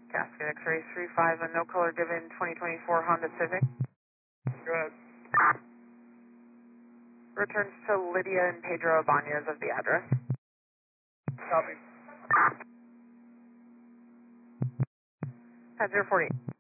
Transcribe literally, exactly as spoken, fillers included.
Cascade X-ray three five, a no color given twenty twenty-four Honda Civic. Go ahead. Returns to Lydia and Pedro Ibanez of the address. Copy. Had zero forty-eight.